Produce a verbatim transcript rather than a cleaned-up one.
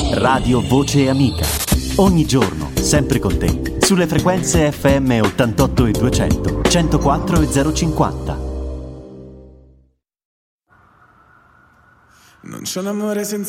Radio Voce Amica. Ogni giorno, sempre con te, sulle frequenze F M ottantotto e duecento, centoquattro e zero cinquanta. Non c'è un amore senza